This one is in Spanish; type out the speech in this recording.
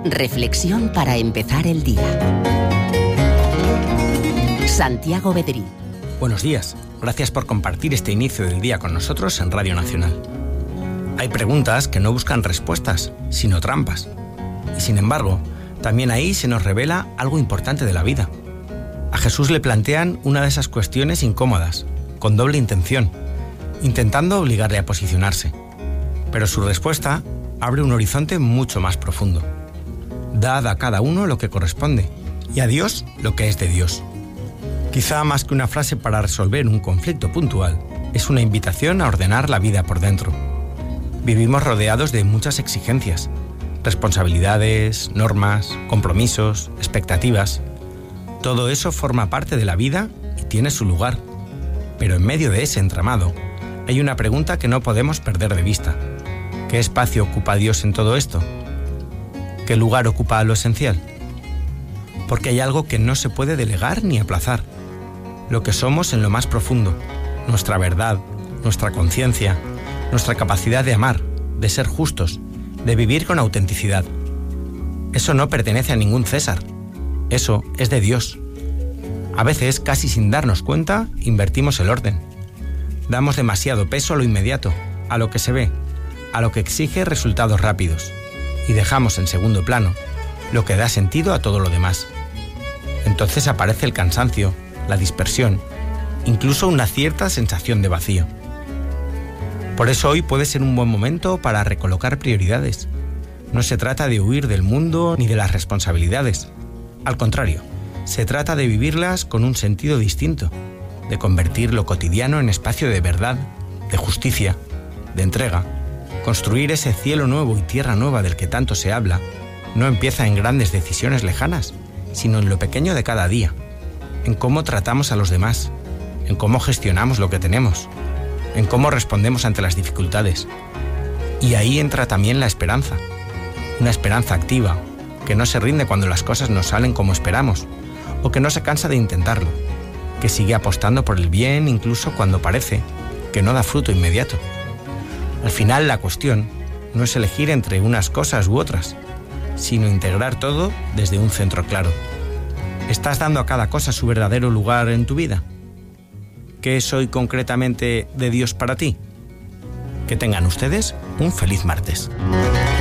Reflexión para empezar el día. Santiago Bedrí. Buenos días. Gracias por compartir este inicio del día con nosotros en Radio Nacional. Hay preguntas que no buscan respuestas, sino trampas. Y sin embargo, también ahí se nos revela algo importante de la vida. A Jesús le plantean una de esas cuestiones incómodas, con doble intención, intentando obligarle a posicionarse. Pero su respuesta abre un horizonte mucho más profundo. Dad a cada uno lo que corresponde, y a Dios lo que es de Dios. Quizá más que una frase para resolver un conflicto puntual, es una invitación a ordenar la vida por dentro. Vivimos rodeados de muchas exigencias, responsabilidades, normas, compromisos, expectativas. Todo eso forma parte de la vida y tiene su lugar. Pero en medio de ese entramado, hay una pregunta que no podemos perder de vista. ¿Qué espacio ocupa Dios en todo esto? ¿Qué lugar ocupa lo esencial? Porque hay algo que no se puede delegar ni aplazar. Lo que somos en lo más profundo, nuestra verdad, nuestra conciencia, nuestra capacidad de amar, de ser justos, de vivir con autenticidad. Eso no pertenece a ningún César. Eso es de Dios. A veces, casi sin darnos cuenta, invertimos el orden. Damos demasiado peso a lo inmediato, a lo que se ve, a lo que exige resultados rápidos, y dejamos en segundo plano lo que da sentido a todo lo demás. Entonces aparece el cansancio, la dispersión, incluso una cierta sensación de vacío. Por eso hoy puede ser un buen momento para recolocar prioridades. No se trata de huir del mundo ni de las responsabilidades. Al contrario, se trata de vivirlas con un sentido distinto, de convertir lo cotidiano en espacio de verdad, de justicia, de entrega. Construir ese cielo nuevo y tierra nueva del que tanto se habla no empieza en grandes decisiones lejanas, sino en lo pequeño de cada día, en cómo tratamos a los demás, en cómo gestionamos lo que tenemos, en cómo respondemos ante las dificultades. Y ahí entra también la esperanza, una esperanza activa, que no se rinde cuando las cosas no salen como esperamos, o que no se cansa de intentarlo, que sigue apostando por el bien incluso cuando parece que no da fruto inmediato. Al final la cuestión no es elegir entre unas cosas u otras, sino integrar todo desde un centro claro. ¿Estás dando a cada cosa su verdadero lugar en tu vida? ¿Qué es hoy concretamente de Dios para ti? Que tengan ustedes un feliz martes.